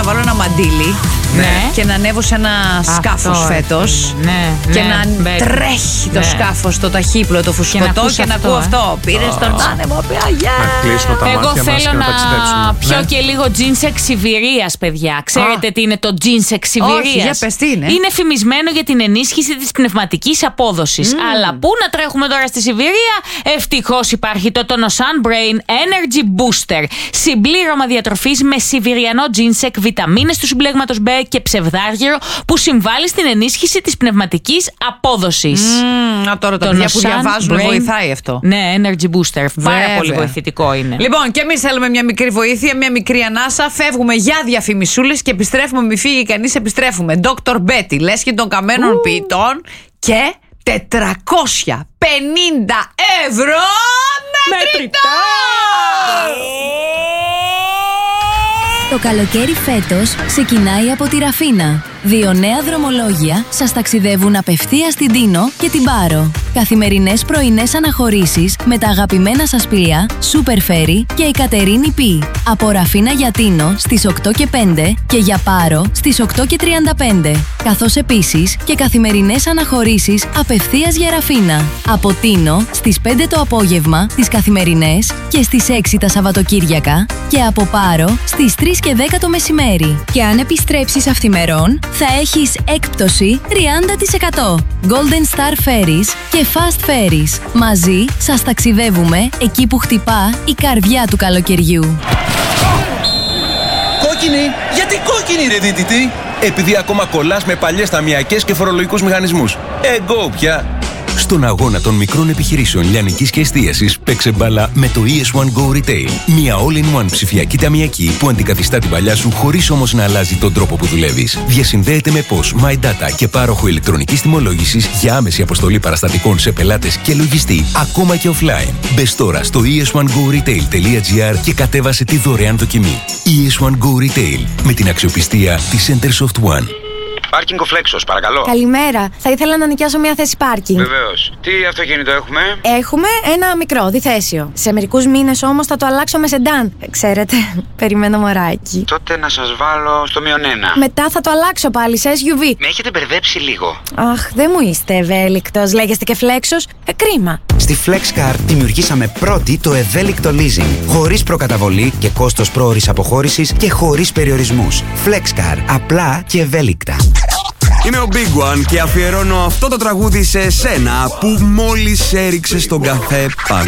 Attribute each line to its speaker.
Speaker 1: βάλω ένα μαντίλι.
Speaker 2: Ναι.
Speaker 1: Και να ανέβω σε ένα σκάφος φέτος. Και να τρέχει το σκάφος στο ταχύπλο, το φουσκωτό και να ακούω αυτό. Πήρε στον άνεμο, πια.
Speaker 2: Εγώ θέλω να πιω και λίγο τζίνσεκ Σιβηρίας, παιδιά. Ξέρετε τι είναι το τζίνσεκ Σιβηρίας?
Speaker 1: Για πες τι είναι.
Speaker 2: Είναι φημισμένο για την ενίσχυση της πνευματικής απόδοσης. Αλλά πού να τρέχουμε τώρα στη Σιβηρία? Ευτυχώς υπάρχει το Tonosan Brain Energy Booster. Συμπλήρωμα διατροφής με σιβηριανό τζίνσεκ, βιταμίνες του συμπλέγματος B και ψευδάργυρο που συμβάλλει στην ενίσχυση της πνευματικής απόδοσης.
Speaker 1: Τώρα τα παιδιά που διαβάζουν βοηθάει αυτό.
Speaker 2: Ναι, Energy Booster. Πάρα πολύ βοηθητικό είναι.
Speaker 1: Λοιπόν, και εμείς θέλουμε μια μικρή βοήθεια, μια μικρή ανάσα. Φεύγουμε για διαφημισούλες και επιστρέφουμε. Μη φύγει κανείς, επιστρέφουμε. Dr. Betty, λέσχη των καμένων ποιητών και 450 ευρώ μετρητά!
Speaker 3: Το καλοκαίρι φέτος ξεκινάει από τη Ραφίνα. 2 νέα δρομολόγια σας ταξιδεύουν απευθείας στην Τίνο και την Πάρο. Καθημερινές πρωινές αναχωρήσεις με τα αγαπημένα σας πλοία Super Ferry και η Κατερίνη Π. Από Ραφίνα για Τίνο στις 8 και 5 και για Πάρο στις 8 και 35. Καθώς επίσης και καθημερινές αναχωρήσεις απευθείας για Ραφίνα. Από Τίνο στις 5 το απόγευμα τις καθημερινές και στις 6 τα Σαββατοκύριακα και από Πάρο στις 3 και 10 το μεσημέρι. Και αν επιστρέψεις αυθημερών θα έχεις έκπτωση 30%. Golden Star Ferries και Fast Ferries. Μαζί σας ταξιδεύουμε εκεί που χτυπά η καρδιά του καλοκαιριού.
Speaker 4: Κόκκινη! Γιατί κόκκινη ρε δίτητη? Επειδή ακόμα κολλάς με παλιές ταμιακές και φορολογικούς μηχανισμούς. Εγώ πια! Στον αγώνα των μικρών επιχειρήσεων λιανικής και εστίασης παίξε μπάλα με το ES1 Go Retail. Μια all-in-one ψηφιακή ταμιακή που αντικαθιστά την παλιά σου χωρίς όμως να αλλάζει τον τρόπο που δουλεύεις. Διασυνδέεται με POS, My Data και πάροχο ηλεκτρονικής τιμολόγησης για άμεση αποστολή παραστατικών σε πελάτες και λογιστή, ακόμα και offline. Μπες τώρα στο es1goretail.gr και κατέβασε τη δωρεάν δοκιμή. ES1 Go Retail με την αξιοπιστία της Centersoft One.
Speaker 5: Πάρκινγκ ο Φλέξος, παρακαλώ.
Speaker 6: Καλημέρα. Θα ήθελα να νοικιάσω μια θέση πάρκινγκ.
Speaker 5: Βεβαίως. Τι αυτοκίνητο έχουμε?
Speaker 6: Έχουμε ένα μικρό, διθέσιο. Σε μερικούς μήνες όμως θα το αλλάξω με σεντάν. Ξέρετε, περιμένω μωράκι.
Speaker 5: Τότε να σας βάλω στο -1.
Speaker 6: Μετά θα το αλλάξω πάλι σε SUV.
Speaker 5: Με έχετε μπερδέψει λίγο.
Speaker 6: Αχ, δεν μου είστε ευέλικτος. Λέγεστε και Φλέξος. Κρίμα.
Speaker 7: Στη FlexCar δημιουργήσαμε πρώτη το ευέλικτο leasing. Χωρίς προκαταβολή και κόστος πρόωρης αποχώρησης και χωρίς περιορισμούς. FlexCar. Απλά και ευέλικτα.
Speaker 8: Είμαι ο Big One και αφιερώνω αυτό το τραγούδι σε εσένα που μόλις έριξε στον καφέ πάνω.